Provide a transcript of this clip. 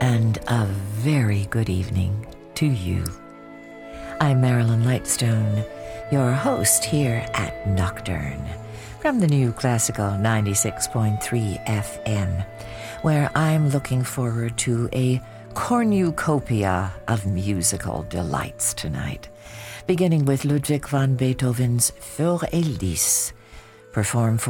and a very good evening to you. I'm Marilyn Lightstone, your host here at Nocturne, from the new Classical 96.3 FM, where I'm looking forward to a cornucopia of musical delights tonight, beginning with Ludwig van Beethoven's Für Elise, performed